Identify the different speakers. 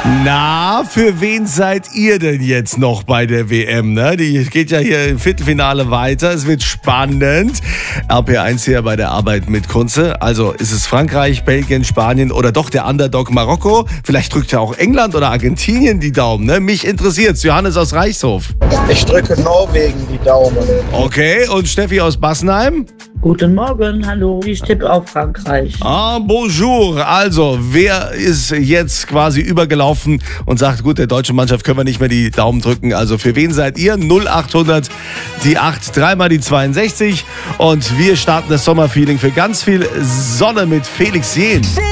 Speaker 1: Na, für wen seid ihr denn jetzt noch bei der WM? Ne? Die geht ja hier im Viertelfinale weiter. Es wird spannend. RP1 hier bei der Arbeit mit Kunze. Also ist es Frankreich, Belgien, Spanien oder doch der Underdog Marokko? Vielleicht drückt ja auch England oder Argentinien die Daumen. Ne? Mich interessiert's. Johannes aus Reichshof.
Speaker 2: Ich drücke Norwegen die Daumen.
Speaker 1: Okay, und Steffi aus Bassenheim?
Speaker 3: Guten Morgen, hallo, ich tippe auf Frankreich.
Speaker 1: Ah, bonjour. Also, wer ist jetzt quasi übergelaufen und sagt, gut, der deutschen Mannschaft können wir nicht mehr die Daumen drücken. Also, für wen seid ihr? 0800 die 8, dreimal die 62. Und wir starten das Sommerfeeling für ganz viel Sonne mit Felix Jähn.